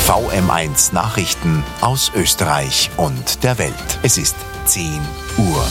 VM1 Nachrichten aus Österreich und der Welt. Es ist 10 Uhr.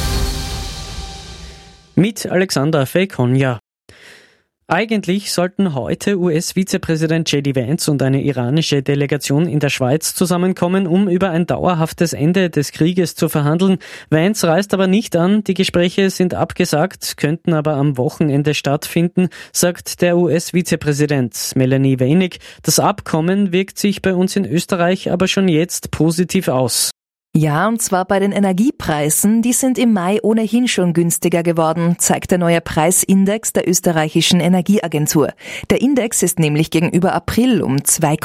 Mit Alexander Fekonja. Eigentlich sollten heute US-Vizepräsident J.D. Vance und eine iranische Delegation in der Schweiz zusammenkommen, um über ein dauerhaftes Ende des Krieges zu verhandeln. Vance reist aber nicht an. Die Gespräche sind abgesagt, könnten aber am Wochenende stattfinden, sagt der US-Vizepräsident Melanie Weinig. Das Abkommen wirkt sich bei uns in Österreich aber schon jetzt positiv aus. Ja, und zwar bei den Energiepreisen. Die sind im Mai ohnehin schon günstiger geworden, zeigt der neue Preisindex der österreichischen Energieagentur. Der Index ist nämlich gegenüber April um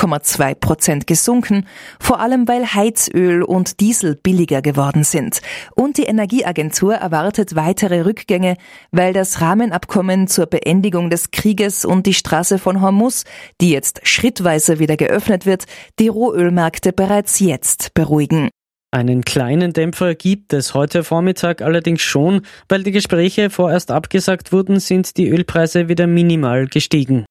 2,2% gesunken, vor allem weil Heizöl und Diesel billiger geworden sind. Und die Energieagentur erwartet weitere Rückgänge, weil das Rahmenabkommen zur Beendigung des Krieges und die Straße von Hormuz, die jetzt schrittweise wieder geöffnet wird, die Rohölmärkte bereits jetzt beruhigen. Einen kleinen Dämpfer gibt es heute Vormittag allerdings schon. Weil die Gespräche vorerst abgesagt wurden, sind die Ölpreise wieder minimal gestiegen.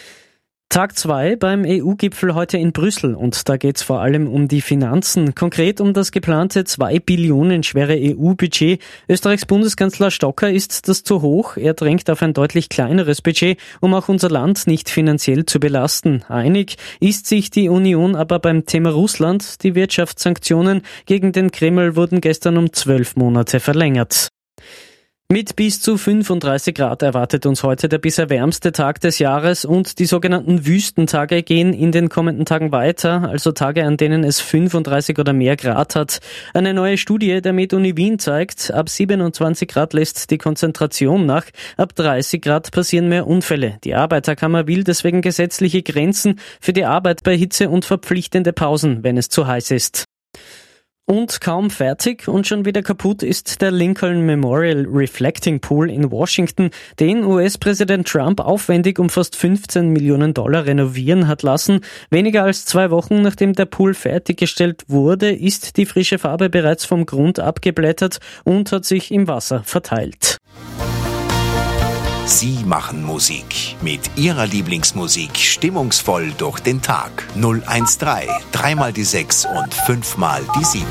Tag 2 beim EU-Gipfel heute in Brüssel und da geht's vor allem um die Finanzen, konkret um das geplante 2 Billionen schwere EU-Budget. Österreichs Bundeskanzler Stocker ist das zu hoch. Er drängt auf ein deutlich kleineres Budget, um auch unser Land nicht finanziell zu belasten. Einig ist sich die Union aber beim Thema Russland. Die Wirtschaftssanktionen gegen den Kreml wurden gestern um 12 Monate verlängert. Mit bis zu 35 Grad erwartet uns heute der bisher wärmste Tag des Jahres und die sogenannten Wüstentage gehen in den kommenden Tagen weiter, also Tage, an denen es 35 oder mehr Grad hat. Eine neue Studie der MedUni Wien zeigt, ab 27 Grad lässt die Konzentration nach, ab 30 Grad passieren mehr Unfälle. Die Arbeiterkammer will deswegen gesetzliche Grenzen für die Arbeit bei Hitze und verpflichtende Pausen, wenn es zu heiß ist. Und kaum fertig und schon wieder kaputt ist der Lincoln Memorial Reflecting Pool in Washington, den US-Präsident Trump aufwendig um fast 15 Millionen Dollar renovieren hat lassen. Weniger als 2 Wochen nachdem der Pool fertiggestellt wurde, ist die frische Farbe bereits vom Grund abgeblättert und hat sich im Wasser verteilt. Sie machen Musik. Mit Ihrer Lieblingsmusik stimmungsvoll durch den Tag. 013, 3 die 6 und 5 die 7.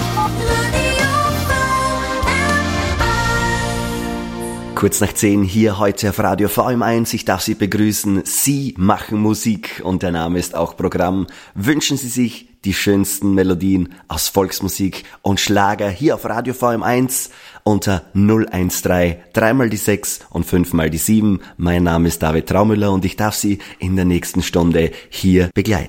Kurz nach 10 hier heute auf Radio VM1. Ich darf Sie begrüßen. Sie machen Musik und der Name ist auch Programm. Wünschen Sie sich die schönsten Melodien aus Volksmusik und Schlager hier auf Radio VM1 unter 013, 3 die 6 und 5 die 7. Mein Name ist David Traumüller und ich darf Sie in der nächsten Stunde hier begleiten.